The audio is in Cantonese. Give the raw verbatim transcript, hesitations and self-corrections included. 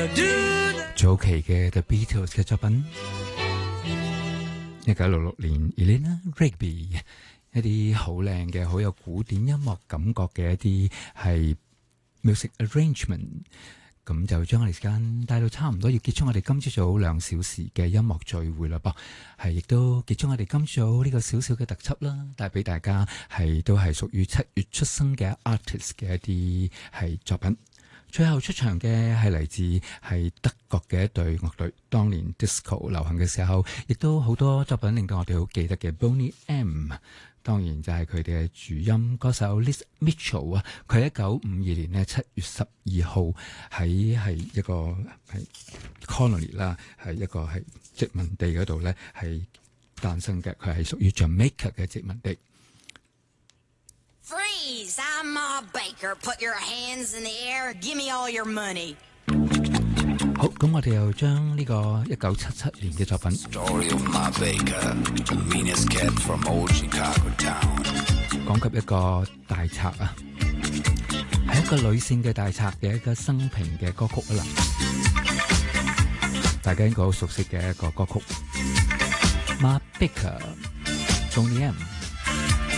早期嘅 The Beatles 嘅作品，一九六六年 Eleanor Rigby 一啲好靚嘅、好有古典音樂感覺嘅一啲係 music arrangement， 咁就將我哋時間帶到差唔多要結束我哋今朝早兩小時嘅音樂聚會啦噃，係亦都結束我哋今朝早呢個小小嘅特輯啦，帶俾大家係都係屬於七月出生嘅 artist 嘅一啲係作品。最後出場嘅係嚟自係德國嘅一隊樂隊，當年 disco 流行嘅時候，亦都好多作品令到我哋好記得嘅 Boney M， 當然就係佢哋嘅主音歌手 Liz Mitchell 啊，佢喺一九五二年呢七月十二號喺係一個係 colony 啦，係一個係殖民地嗰度咧係誕生嘅，佢係屬於 Jamaica 嘅殖民地。 Freeze! I'm Ma Baker. Put your hands in the air. Give me all your money. 好，咁我哋又將呢個一九七七年嘅作品 Story of Ma Baker, the meanest cat from old Chicago town. 講及一個大賊啊，係一個女性嘅大賊嘅一個生平嘅歌曲啦，大家應該好熟悉嘅一個歌曲 Ma Baker Boney M。